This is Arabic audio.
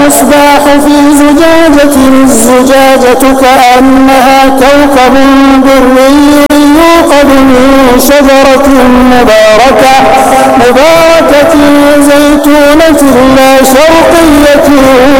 المصباح في زجاجة الزجاجة كأنها كوكب دري يوقد من شجرة مباركة زيتونة لا شرقية